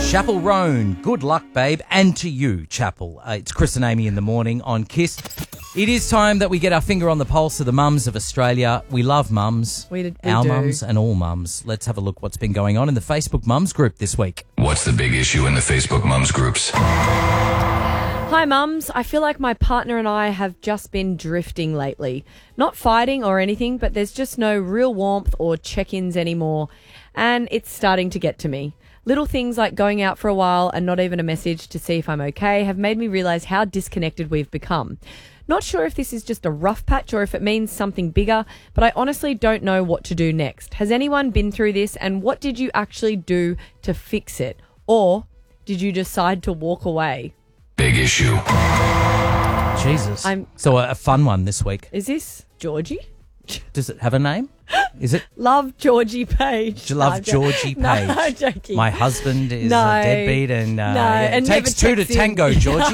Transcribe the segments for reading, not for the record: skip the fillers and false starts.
Chapel Roan, good luck, babe, and to you, Chapel. It's Chris and Amy in the morning on KISS. It is time that we get our finger on the pulse of the mums of Australia. We love mums, our mums and all mums. Let's have a look what's been going on in the Facebook mums group this week. What's the big issue in the Facebook mums groups? Hi mums, I feel like my partner and I have just been drifting lately. Not fighting or anything, but there's just no real warmth or check-ins anymore, and it's starting to get to me. Little things like going out for a while and not even a message to see if I'm okay have made me realise how disconnected we've become. Not sure if this is just a rough patch or if it means something bigger, but I honestly don't know what to do next. Has anyone been through this, and what did you actually do to fix it? Or did you decide to walk away? Big issue. Jesus. So a fun one this week. Is this Georgie? Does it have a name? Is it? Love Georgie Page. Love Georgie Page. No, I'm joking. My husband is a deadbeat and it takes two to tango, Georgie.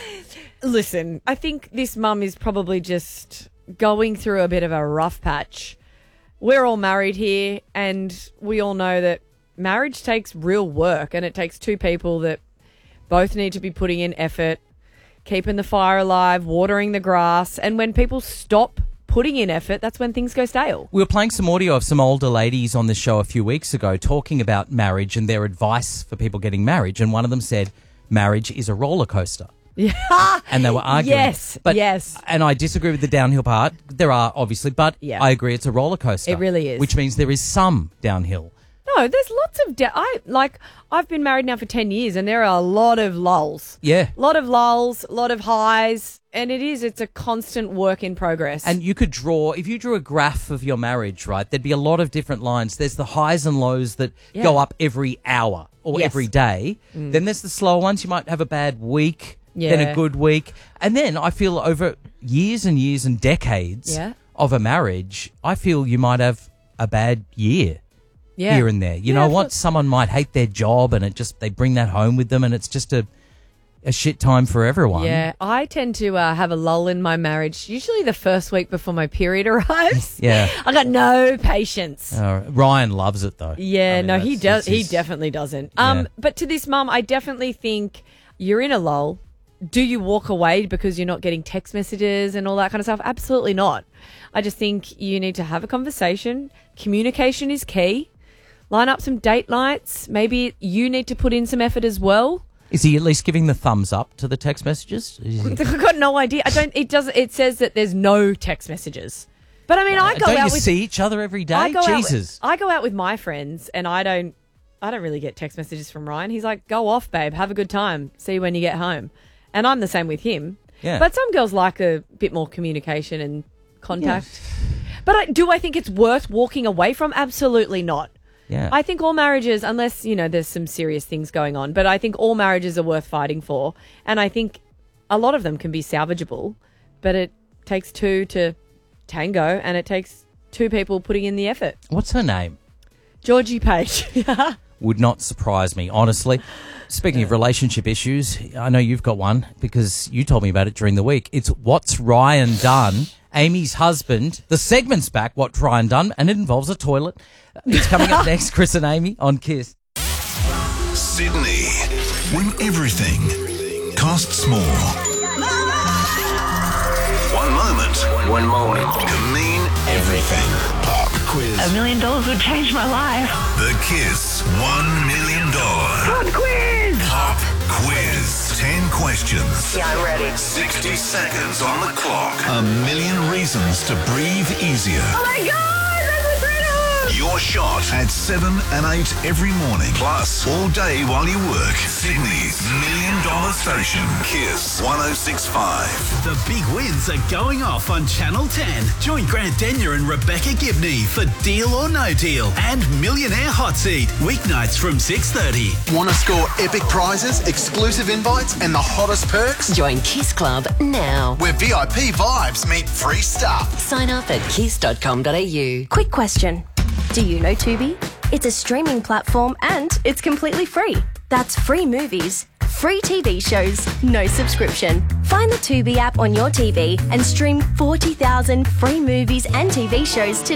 Listen, I think this mum is probably just going through a bit of a rough patch. We're all married here, and we all know that marriage takes real work, and it takes two people that both need to be putting in effort, keeping the fire alive, watering the grass, and when people stop putting in effort, that's when things go stale. We were playing some audio of some older ladies on the show a few weeks ago talking about marriage and their advice for people getting married, and one of them said, marriage is a roller coaster. Yeah. And they were arguing. Yes. And I disagree with the downhill part. There are, obviously, but yeah. I agree it's a roller coaster. It really is. Which means there is some downhill. No, there's lots of... I've been married now for 10 years, and there are a lot of lulls. Yeah. A lot of lulls, a lot of highs, and it's a constant work in progress. And you could if you drew a graph of your marriage, right, there'd be a lot of different lines. There's the highs and lows that go up every hour or every day. Then there's the slow ones. You might have a bad week, then a good week. And then I feel over years and years and decades of a marriage, I feel you might have a bad year. Yeah. Here and there. You know what? Someone might hate their job and they bring that home with them, and it's just a shit time for everyone. Yeah, I tend to have a lull in my marriage, usually the first week before my period arrives. Yeah. I got no patience. Ryan loves it though. Yeah, he does. He definitely doesn't. But to this mum, I definitely think you're in a lull. Do you walk away because you're not getting text messages and all that kind of stuff? Absolutely not. I just think you need to have a conversation. Communication is key. Line up some date nights. Maybe you need to put in some effort as well. Is he at least giving the thumbs up to the text messages? I've got no idea. It says that there's no text messages. But I mean, I go out with... Don't you see each other every day? Jesus. I go out with my friends, and I don't really get text messages from Ryan. He's like, go off, babe. Have a good time. See you when you get home. And I'm the same with him. Yeah. But some girls like a bit more communication and contact. Yeah. But do I think it's worth walking away from? Absolutely not. Yeah. I think all marriages, unless, there's some serious things going on, but I think all marriages are worth fighting for. And I think a lot of them can be salvageable, but it takes two to tango, and it takes two people putting in the effort. What's her name? Georgie Page. Would not surprise me, honestly. Speaking of relationship issues, I know you've got one because you told me about it during the week. It's What's Ryan Done? Amy's husband. The segment's back, What's Ryan Done? And it involves a toilet. It's coming up next, Chris and Amy on KISS. Sydney, when everything costs more. One moment can mean everything. Pop quiz. $1 million would change my life. The KISS $1 million Pop quiz. Pop quiz. 10 questions. Yeah, I'm ready. 60 seconds on the clock. 1 million reasons to breathe easier. Oh my God, that's a freedom. Your shot at 7 and 8 every morning. Plus, all day while you work. Sydney's $1 million station. KISS 106.5. The big wins are going off on Channel 10. Join Grant Denyer and Rebecca Gibney for Deal or No Deal and Millionaire Hot Seat. Weeknights from 6:30. Want to score epic prizes, exclusive invites, and the hottest perks? Join KISS Club now. Where VIP vibes meet free stuff. Sign up at kiss.com.au. Quick question. Do you know Tubi? It's a streaming platform and it's completely free. That's free movies, free TV shows, no subscription. Find the Tubi app on your TV and stream 40,000 free movies and TV shows today.